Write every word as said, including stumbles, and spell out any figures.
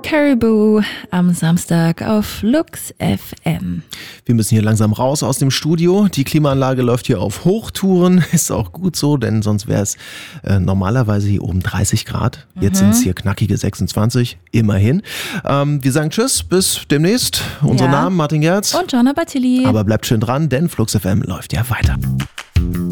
Caribou am Samstag auf Lux F M. Wir müssen hier langsam raus aus dem Studio. Die Klimaanlage läuft hier auf Hochtouren. Ist auch gut so, denn sonst wäre es äh, normalerweise hier oben dreißig Grad. Jetzt mhm. sind es hier knackige sechsundzwanzig, immerhin. Ähm, wir sagen Tschüss, bis demnächst. Unsere ja. Namen Martin Gerz und Joanna Battili. Aber bleibt schön dran, denn Flux F M läuft ja weiter.